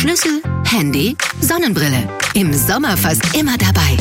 Schlüssel, Handy, Sonnenbrille. Im Sommer fast immer dabei.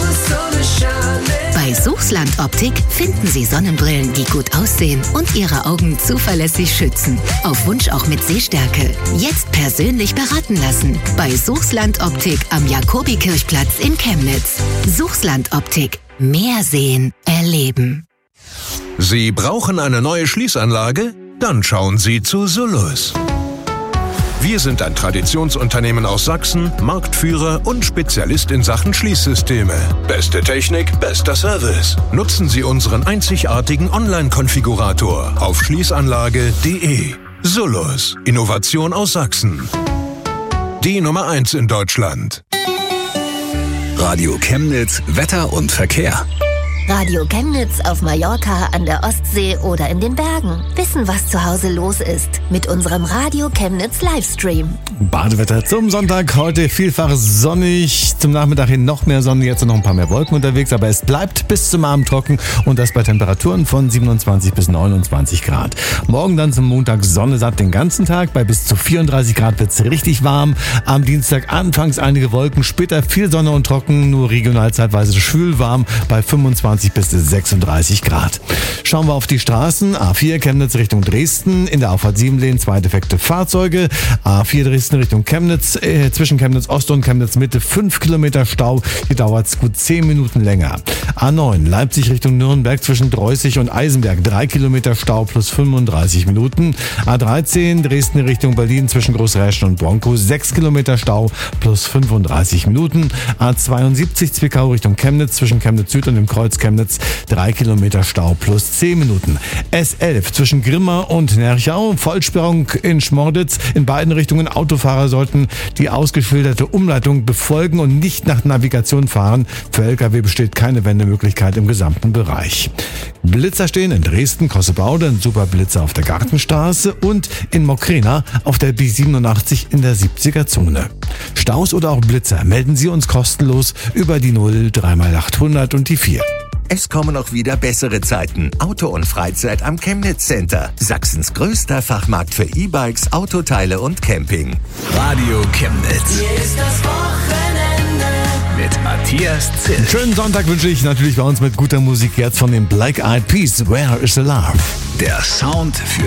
Bei Suchsland Optik finden Sie Sonnenbrillen, die gut aussehen und Ihre Augen zuverlässig schützen. Auf Wunsch auch mit Sehstärke. Jetzt persönlich beraten lassen. Bei Suchsland Optik am Jakobikirchplatz in Chemnitz. Suchsland Optik. Mehr sehen, erleben. Sie brauchen eine neue Schließanlage? Dann schauen Sie zu Sullus. Wir sind ein Traditionsunternehmen aus Sachsen, Marktführer und Spezialist in Sachen Schließsysteme. Beste Technik, bester Service. Nutzen Sie unseren einzigartigen Online-Konfigurator auf schließanlage.de. Sullus, Innovation aus Sachsen. Die Nummer 1 in Deutschland. Radio Chemnitz, Wetter und Verkehr. Radio Chemnitz auf Mallorca, an der Ostsee oder in den Bergen. Wissen, was zu Hause los ist. Mit unserem Radio Chemnitz Livestream. Badewetter zum Sonntag. Heute vielfach sonnig. Zum Nachmittag hin noch mehr Sonne. Jetzt noch ein paar mehr Wolken unterwegs. Aber es bleibt bis zum Abend trocken. Und das bei Temperaturen von 27 bis 29 Grad. Morgen dann zum Montag Sonne satt den ganzen Tag. Bei bis zu 34 Grad wird es richtig warm. Am Dienstag anfangs einige Wolken. Später viel Sonne und trocken. Nur regional zeitweise schwül warm bei 25 bis 36 Grad. Schauen wir auf die Straßen. A4 Chemnitz Richtung Dresden. In der Auffahrt 7 Lehn 2 defekte Fahrzeuge. A4 Dresden Richtung Chemnitz. Zwischen Chemnitz Ost und Chemnitz Mitte 5 Kilometer Stau. Hier dauert es gut 10 Minuten länger. A9 Leipzig Richtung Nürnberg zwischen Dreußig und Eisenberg. 3 Kilometer Stau plus 35 Minuten. A13 Dresden Richtung Berlin zwischen Großräschen und Bronco. 6 Kilometer Stau plus 35 Minuten. A72 Zwickau Richtung Chemnitz zwischen Chemnitz Süd und dem Kreuz Chemnitz 3 Kilometer Stau plus 10 Minuten. S11 zwischen Grimma und Nerchau, Vollsperrung in Schmorditz. In beiden Richtungen Autofahrer sollten die ausgeschilderte Umleitung befolgen und nicht nach Navigation fahren. Für Lkw besteht keine Wendemöglichkeit im gesamten Bereich. Blitzer stehen in Dresden, Kossebaude, ein Superblitzer auf der Gartenstraße und in Mokrena auf der B87 in der 70er-Zone. Staus oder auch Blitzer melden Sie uns kostenlos über die 0 3x800 und die 4. Es kommen auch wieder bessere Zeiten. Auto und Freizeit am Chemnitz Center. Sachsens größter Fachmarkt für E-Bikes, Autoteile und Camping. Radio Chemnitz. Hier ist das Wochenende. Mit Matthias Zill. Schönen Sonntag wünsche ich natürlich bei uns mit guter Musik jetzt von den Black Eyed Peas. Where is the Love? Der Sound für